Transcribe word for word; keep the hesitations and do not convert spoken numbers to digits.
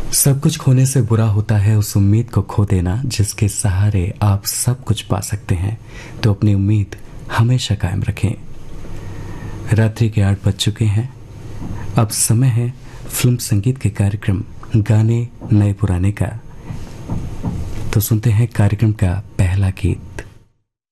सब कुछ खोने से बुरा होता है उस उम्मीद को खो देना जिसके सहारे आप सब कुछ पा सकते हैं। तो अपनी उम्मीद हमेशा कायम रखें। रात्रि के आठ बज चुके हैं। अब समय है फिल्म संगीत के कार्यक्रम गाने नए पुराने का। तो सुनते हैं कार्यक्रम का पहला गीत।